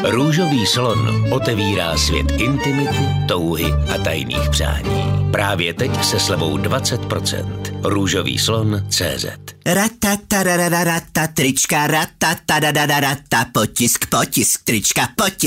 Růžový slon otevírá svět intimity, touhy a tajných přání. Právě teď se slevou 20%. Růžovýslon.cz. Ratata trička, ratata potisk trička, potisk.